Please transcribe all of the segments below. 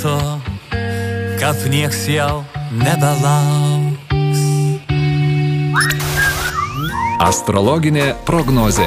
balso, kad nieks jau nebelauks. Astrologinė prognozė.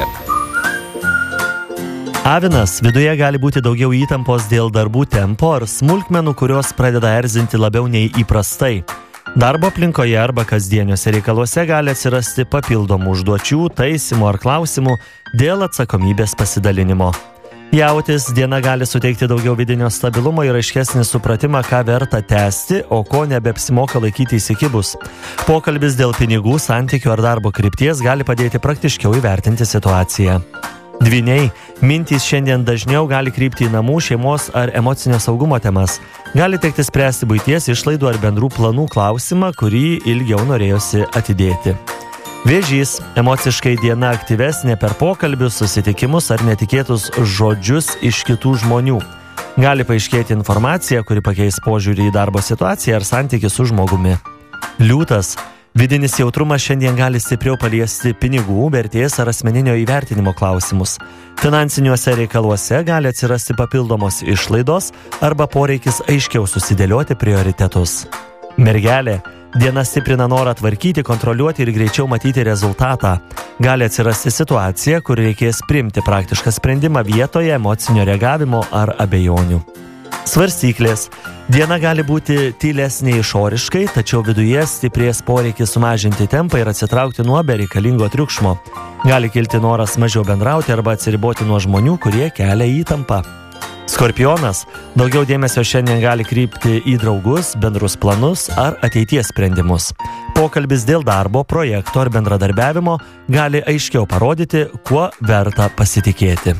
Avinas, viduje gali būti daugiau įtampos dėl darbų tempo ar smulkmenų, kurios pradeda erzinti labiau nei įprastai. Darbo aplinkoje arba kasdieniuose reikaluose gali atsirasti papildomų užduočių, taisymų ar klausimų dėl atsakomybės pasidalinimo. Jautis, diena gali suteikti daugiau vidinio stabilumo ir aiškesnį supratimą, ką verta tęsti, o ko nebeapsimoka laikyti įsikibus. Pokalbis dėl pinigų, santykių ar darbo krypties gali padėti praktiškiau įvertinti situaciją. Dvyniai, mintys šiandien dažniau gali krypti į namų, šeimos ar emocinio saugumo temas. Gali tekti spręsti buities išlaidų ar bendrų planų klausimą, kurį ilgiau norėjosi atidėti. Vėžys, emociškai diena aktyvesnė per pokalbius, susitikimus ar netikėtus žodžius iš kitų žmonių. Gali paaiškėti informacija, kuri pakeis požiūrį į darbo situaciją ar santykį su žmogumi. Liūtas, vidinis jautrumas šiandien gali stipriau paliesti pinigų, vertės ar asmeninio įvertinimo klausimus. Finansiniuose reikaluose gali atsirasti papildomos išlaidos arba poreikis aiškiau susidėlioti prioritetus. Mergelė, diena stiprina norą tvarkyti, kontroliuoti ir greičiau matyti rezultatą. Gali atsirasti situacija, kur reikės priimti praktišką sprendimą vietoje emocinio reagavimo ar abejonių. Svarstyklės. Diena gali būti tylesnė išoriškai, tačiau viduje stiprės poreikis sumažinti tempą ir atsitraukti nuo bereikalingo triukšmo. Gali kilti noras mažiau bendrauti arba atsiriboti nuo žmonių, kurie kelia įtampą. Skorpionas. Daugiau dėmesio šiandien gali krypti į draugus, bendrus planus ar ateities sprendimus. Pokalbis dėl darbo, projekto ar bendradarbiavimo gali aiškiau parodyti, kuo verta pasitikėti.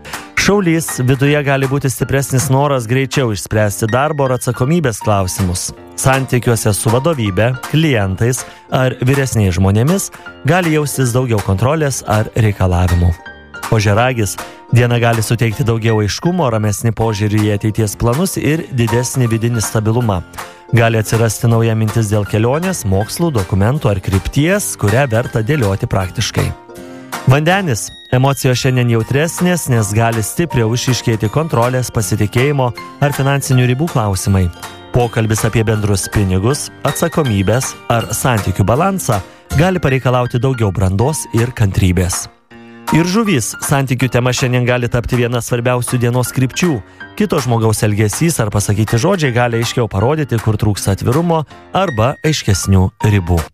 Šaulys, viduje gali būti stipresnis noras greičiau išspręsti darbo ar atsakomybės klausimus. Santykiuose su vadovybe, klientais ar vyresniais žmonėmis gali jaustis daugiau kontrolės ar reikalavimų. Ožiaragis, diena gali suteikti daugiau aiškumo, ramesnį požiūrį į ateities planus ir didesnį vidinį stabilumą. Gali atsirasti nauja mintis dėl kelionės, mokslų, dokumentų ar krypties, kurią verta dėlioti praktiškai. Vandenis. Emocijos šiandien jautresnės, nes gali stipriau išryškėti kontrolės, pasitikėjimo ar finansinių ribų klausimai. Pokalbis apie bendrus pinigus, atsakomybės ar santykių balansą gali pareikalauti daugiau brandos ir kantrybės. Ir žuvys. Santykių tema šiandien gali tapti viena svarbiausių dienos krypčių. Kito žmogaus elgesys ar pasakyti žodžiai gali aiškiau parodyti, kur trūksta atvirumo arba aiškesnių ribų.